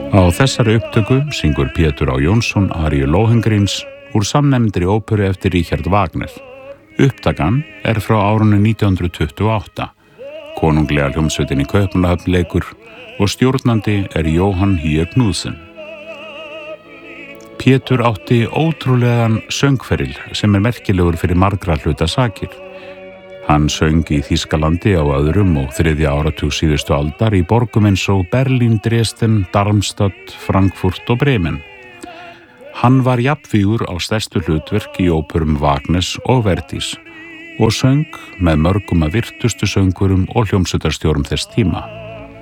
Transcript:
Á þessari upptöku syngur Pétur Á. Jónsson aríu Lohengríns úr samnefndri óperu eftir Richard Wagner. Upptakan frá árinu 1928. Konunglega hljómsveitin í Kaupmannahöfn leikur og stjórnandi Jóhann Hie Knudsen. Pétur átti ótrúlegan söngferil sem merkilegur fyrir margra hluta sakir. Hann söng í Þýskalandi á öðrum og þriðja áratug síðustu aldar í borgum eins og Berlín, Dresden, Darmstadt, Frankfurt og Bremen. Hann var jafnvígur á stærstu hlutverk í óperum Wagners og Verdis og söng með mörgum af virtustu söngurum og hljómsveitarstjórum þess tíma.